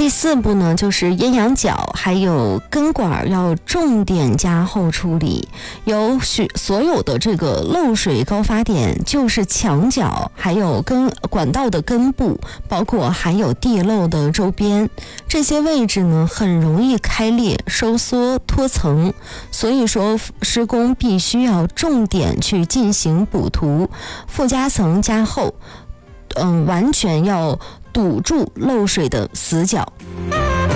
第4步呢，就是阴阳角还有根管要重点加厚处理，所有的这个漏水高发点就是墙角，还有管道的根部，包括还有地漏的周边，这些位置呢很容易开裂、收缩、脱层，所以说施工必须要重点去进行补涂，附加层加厚，完全要堵住漏水的死角。